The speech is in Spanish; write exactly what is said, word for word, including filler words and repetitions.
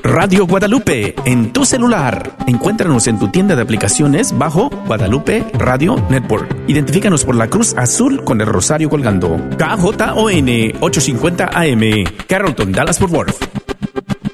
Radio Guadalupe en tu celular. Encuéntranos en tu tienda de aplicaciones bajo Guadalupe Radio Network. Identifícanos por la cruz azul con el rosario colgando. K J O N ochocientos cincuenta A M, Carrollton, Dallas, Fort Worth.